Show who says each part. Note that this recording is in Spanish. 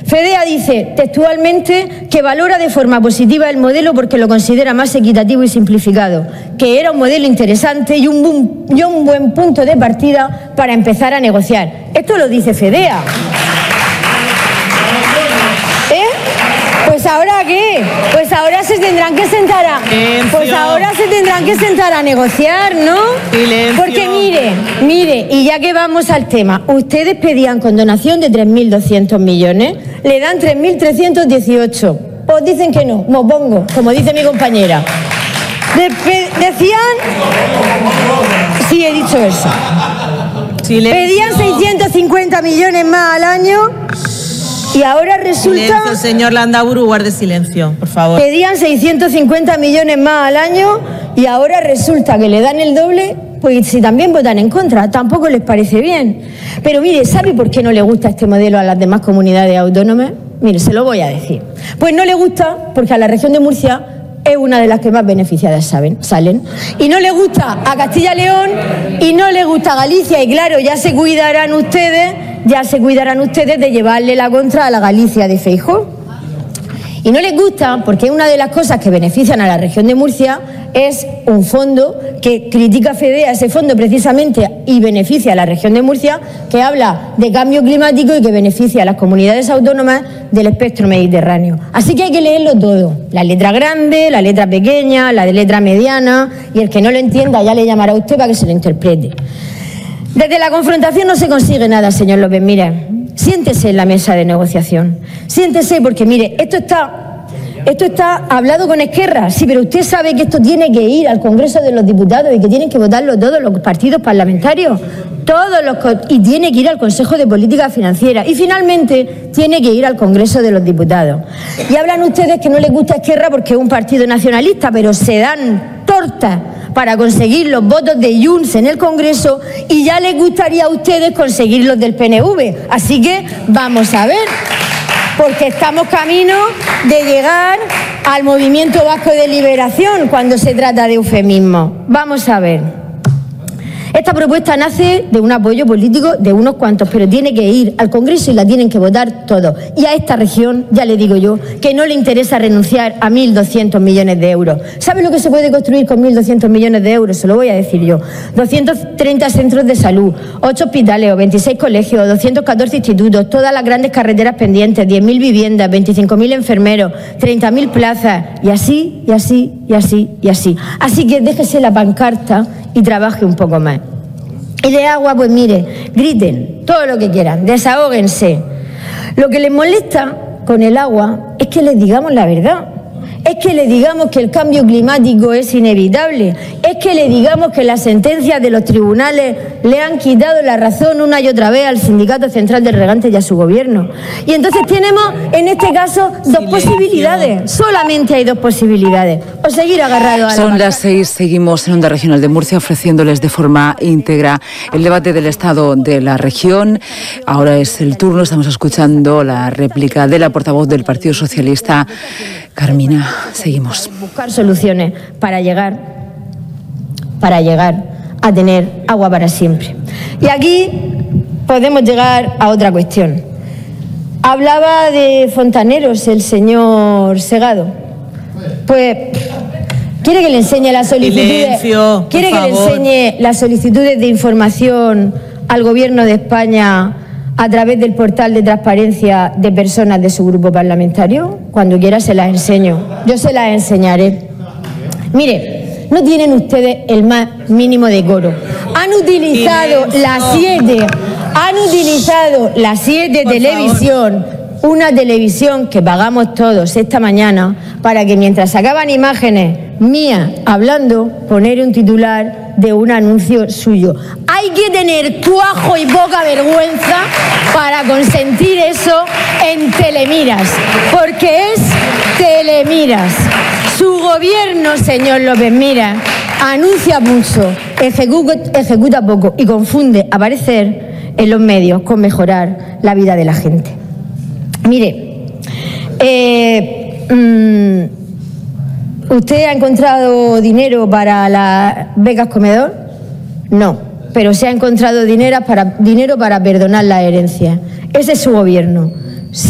Speaker 1: Fedea dice textualmente que valora de forma positiva el modelo porque lo considera más equitativo y simplificado, que era un modelo interesante y un buen punto de partida para empezar a negociar. Esto lo dice Fedea. Pues ahora qué, pues ahora se tendrán que sentar a negociar, ¿no?
Speaker 2: Silencio.
Speaker 1: Porque mire, y ya que vamos al tema, ustedes pedían condonación de 3.200 millones, le dan 3.318. Os dicen que no, me opongo, como dice mi compañera. Decían, sí, he dicho eso.
Speaker 2: Silencio.
Speaker 1: Pedían 650 millones más al año. Y ahora resulta...
Speaker 2: Silencio, señor Landaburu, guarde silencio, por favor.
Speaker 1: Pedían 650 millones más al año y ahora resulta que le dan el doble, pues si también votan en contra, tampoco les parece bien. Pero mire, ¿sabe por qué no le gusta este modelo a las demás comunidades autónomas? Mire, se lo voy a decir. Pues no le gusta porque a la región de Murcia es una de las que más beneficiadas salen. Y no le gusta a Castilla y León y no le gusta a Galicia. Y claro, ya se cuidarán ustedes de llevarle la contra a la Galicia de Feijóo. Y no les gusta porque una de las cosas que benefician a la región de Murcia es un fondo que critica Fedea, ese fondo precisamente, y beneficia a la región de Murcia, que habla de cambio climático y que beneficia a las comunidades autónomas del espectro mediterráneo. Así que hay que leerlo todo, la letra grande, la letra pequeña, la de letra mediana, y el que no lo entienda ya le llamará a usted para que se lo interprete. Desde la confrontación no se consigue nada, señor López. Mire, siéntese en la mesa de negociación. Siéntese porque, mire, esto está hablado con Esquerra. Sí, pero usted sabe que esto tiene que ir al Congreso de los Diputados y que tienen que votarlo todos los partidos parlamentarios. Y tiene que ir al Consejo de Política Financiera. Y finalmente tiene que ir al Congreso de los Diputados. Y hablan ustedes que no les gusta Esquerra porque es un partido nacionalista, pero se dan tortas para conseguir los votos de Junts en el Congreso y ya les gustaría a ustedes conseguir los del PNV. Así que vamos a ver, porque estamos camino de llegar al Movimiento Vasco de Liberación cuando se trata de eufemismo. Vamos a ver. Esta propuesta nace de un apoyo político de unos cuantos, pero tiene que ir al Congreso y la tienen que votar todos. Y a esta región, ya le digo yo, que no le interesa renunciar a 1.200 millones de euros. ¿Sabe lo que se puede construir con 1.200 millones de euros? Se lo voy a decir yo. 230 centros de salud, 8 hospitales, 26 colegios, 214 institutos, todas las grandes carreteras pendientes, 10.000 viviendas, 25.000 enfermeros, 30.000 plazas, y así, y así, y así, y así. Así que déjese la pancarta y trabaje un poco más. Y de agua, pues mire, griten todo lo que quieran, desahóguense. Lo que les molesta con el agua es que les digamos la verdad. Es que le digamos que el cambio climático es inevitable. Es que le digamos que las sentencias de los tribunales le han quitado la razón una y otra vez al Sindicato Central de Regantes y a su gobierno. Y entonces tenemos, en este caso, dos posibilidades. Solamente hay dos posibilidades. O seguir agarrado a la...
Speaker 3: Son las 6, seguimos en Onda Regional de Murcia ofreciéndoles de forma íntegra el debate del estado de la región. Ahora es el turno, estamos escuchando la réplica de la portavoz del Partido Socialista, Carmina. Seguimos.
Speaker 1: Buscar soluciones para llegar a tener agua para siempre. Y aquí podemos llegar a otra cuestión. Hablaba de fontaneros el señor Segado. Pues, ¿quiere que le enseñe las solicitudes? ¿Quiere que le enseñe las solicitudes de información al Gobierno de España a través del portal de transparencia de personas de su grupo parlamentario? Cuando quiera se las enseño. Yo se las enseñaré. Mire, no tienen ustedes el más mínimo decoro. Han utilizado la 7 televisión, una televisión que pagamos todos esta mañana, para que mientras sacaban imágenes mías hablando, poner un titular de un anuncio suyo. Hay que tener cuajo y poca vergüenza para consentir eso en Telemiras, porque es Telemiras. Su gobierno, señor López Miras, anuncia mucho, ejecuta poco y confunde aparecer en los medios con mejorar la vida de la gente. Mire, ¿usted ha encontrado dinero para las becas comedor? No, pero se ha encontrado dinero para perdonar la herencia. Ese es su gobierno.